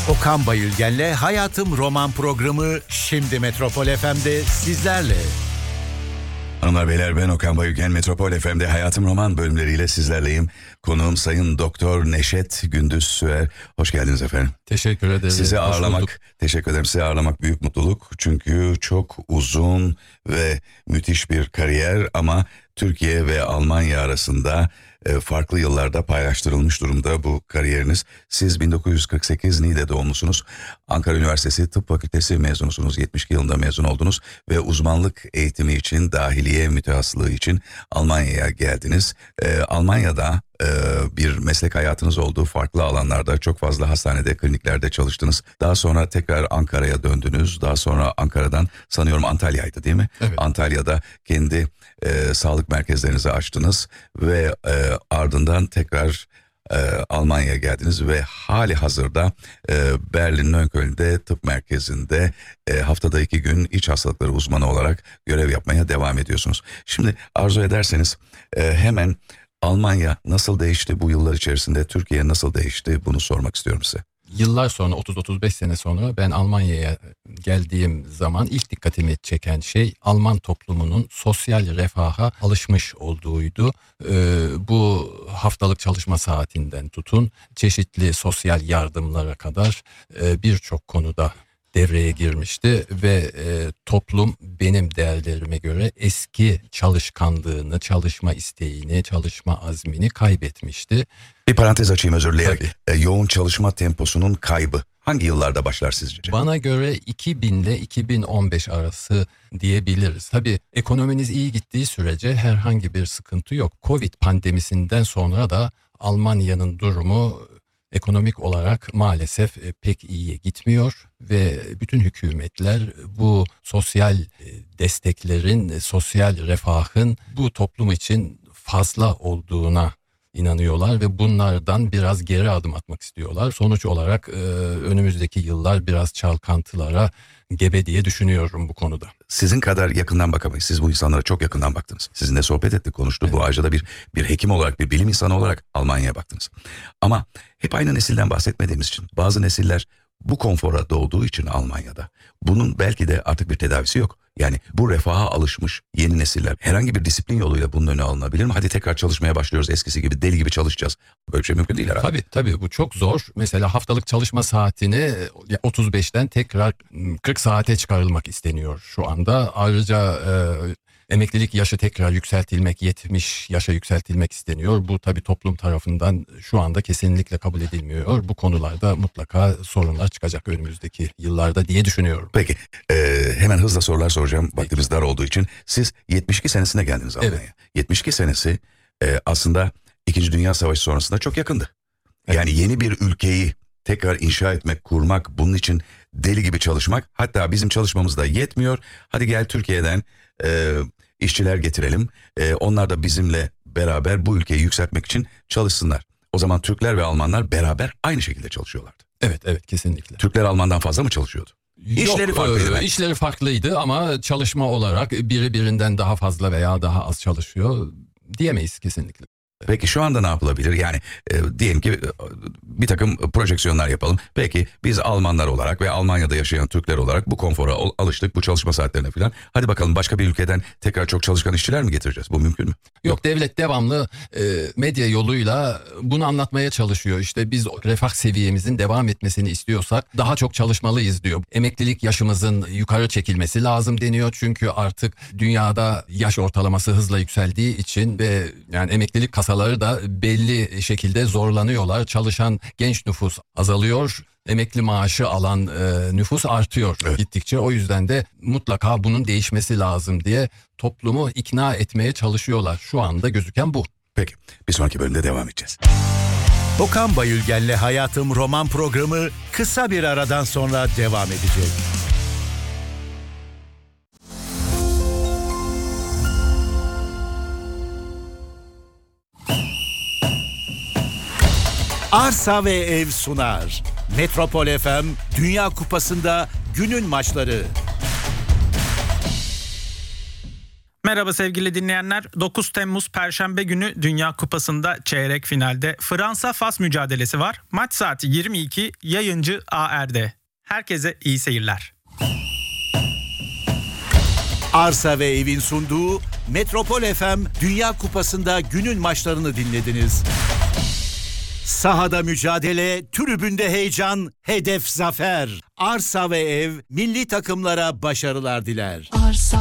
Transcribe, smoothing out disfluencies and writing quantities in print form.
Okan Bayülgen'le Hayatım Roman programı şimdi Metropol FM'de sizlerle. Hanımlar beyler, ben Okan Bayülgen. Metropol FM'de Hayatım Roman bölümleriyle sizlerleyim. Konuğum Sayın Doktor Neşet Gündüz Süer. Hoş geldiniz efendim. Teşekkür ederim. Sizi ağırlamak, teşekkür ederim. Sizi ağırlamak büyük mutluluk. Çünkü çok uzun ve müthiş bir kariyer ama Türkiye ve Almanya arasında farklı yıllarda paylaştırılmış durumda bu kariyeriniz. Siz 1948 Niğde doğumlusunuz. Ankara Üniversitesi Tıp Fakültesi mezunusunuz. 72 yılında mezun oldunuz ve uzmanlık eğitimi için, dahiliye mütehassıslığı için Almanya'ya geldiniz. Almanya'da bir meslek hayatınız olduğu farklı alanlarda, çok fazla hastanede, kliniklerde çalıştınız. Daha sonra tekrar Ankara'ya döndünüz. Daha sonra Ankara'dan sanıyorum Antalya'ydı değil mi? Evet. Antalya'da kendi sağlık merkezlerinizi açtınız ve ardından tekrar Almanya'ya geldiniz ve hali hazırda Berlin Nönköln'de tıp merkezinde haftada 2 gün iç hastalıkları uzmanı olarak görev yapmaya devam ediyorsunuz. Şimdi arzu ederseniz hemen Almanya nasıl değişti bu yıllar içerisinde, Türkiye nasıl değişti, bunu sormak istiyorum size. Yıllar sonra, 30-35 sene sonra ben Almanya'ya geldiğim zaman ilk dikkatimi çeken şey Alman toplumunun sosyal refaha alışmış olduğuydu. Bu haftalık çalışma saatinden tutun çeşitli sosyal yardımlara kadar birçok konuda devreye girmişti ve toplum benim değerlerime göre eski çalışkanlığını, çalışma isteğini, çalışma azmini kaybetmişti. Bir parantez açayım, özür dileyerek. Yoğun çalışma temposunun kaybı hangi yıllarda başlar sizce? Bana göre 2000 ile 2015 arası diyebiliriz. Tabii ekonominiz iyi gittiği sürece herhangi bir sıkıntı yok. Covid pandemisinden sonra da Almanya'nın durumu ekonomik olarak maalesef pek iyiye gitmiyor ve bütün hükümetler bu sosyal desteklerin, sosyal refahın bu toplum için fazla olduğuna inanıyorlar ve bunlardan biraz geri adım atmak istiyorlar. Sonuç olarak önümüzdeki yıllar biraz çalkantılara gebe diye düşünüyorum bu konuda. Sizin kadar yakından bakamayız. Siz bu insanlara çok yakından baktınız. Sizinle sohbet ettik, konuştuk. Evet. Bu ağaçta da bir hekim olarak, bir bilim insanı olarak Almanya'ya baktınız. Ama hep aynı nesilden bahsetmediğimiz için bazı nesiller bu konfora doğduğu için Almanya'da bunun belki de artık bir tedavisi yok. Yani bu refaha alışmış yeni nesiller herhangi bir disiplin yoluyla bunun önü alınabilir mi? Hadi tekrar çalışmaya başlıyoruz, eskisi gibi deli gibi çalışacağız. Böyle bir şey mümkün değil herhalde. Tabii bu çok zor. Mesela haftalık çalışma saatini 35'ten tekrar 40 saate çıkarılmak isteniyor şu anda. Ayrıca emeklilik yaşı tekrar yükseltilmek, 70 yaşa yükseltilmek isteniyor. Bu tabii toplum tarafından şu anda kesinlikle kabul edilmiyor. Bu konularda mutlaka sorunlar çıkacak önümüzdeki yıllarda diye düşünüyorum. Peki hemen hızla sorular soracağım. Vaktimiz dar olduğu için. Siz 72 senesinde geldiniz Almanya'ya. Evet. 72 senesi aslında 2. Dünya Savaşı sonrasında çok yakındı. Evet. Yani yeni bir ülkeyi tekrar inşa etmek, kurmak, bunun için deli gibi çalışmak. Hatta bizim çalışmamız da yetmiyor. Hadi gel Türkiye'den işçiler getirelim. Onlar da bizimle beraber bu ülkeyi yükseltmek için çalışsınlar. O zaman Türkler ve Almanlar beraber aynı şekilde çalışıyorlardı. Evet kesinlikle. Türkler Almandan fazla mı çalışıyordu? İşleri farklıydı. İşleri farklıydı ama çalışma olarak biri birinden daha fazla veya daha az çalışıyor diyemeyiz kesinlikle. Peki şu anda ne yapılabilir? Yani diyelim ki bir takım projeksiyonlar yapalım. Peki biz Almanlar olarak ve Almanya'da yaşayan Türkler olarak bu konfora alıştık, bu çalışma saatlerine falan. Hadi bakalım başka bir ülkeden tekrar çok çalışkan işçiler mi getireceğiz? Bu mümkün mü? Yok, devlet devamlı medya yoluyla bunu anlatmaya çalışıyor. İşte biz refah seviyemizin devam etmesini istiyorsak daha çok çalışmalıyız diyor. Emeklilik yaşımızın yukarı çekilmesi lazım deniyor. Çünkü artık dünyada yaş ortalaması hızla yükseldiği için ve yani emeklilik kasaları da belli şekilde zorlanıyorlar. Çalışan genç nüfus azalıyor. Emekli maaşı alan nüfus artıyor gittikçe. O yüzden de mutlaka bunun değişmesi lazım diye toplumu ikna etmeye çalışıyorlar. Şu anda gözüken bu. Peki, bir sonraki bölümde devam edeceğiz. Okan Bayülgen'le Hayatım Roman programı kısa bir aradan sonra devam edecek. Arsa ve Ev sunar. Metropol FM Dünya Kupası'nda günün maçları. Merhaba sevgili dinleyenler. 9 Temmuz Perşembe günü Dünya Kupası'nda çeyrek finalde Fransa-Fas mücadelesi var. Maç saati 22, yayıncı ARD. Herkese iyi seyirler. Arsa ve Evin sunduğu Metropol FM Dünya Kupası'nda günün maçlarını dinlediniz. Sahada mücadele, tribünde heyecan, hedef zafer. Arsa ve Ev milli takımlara başarılar diler. Arsa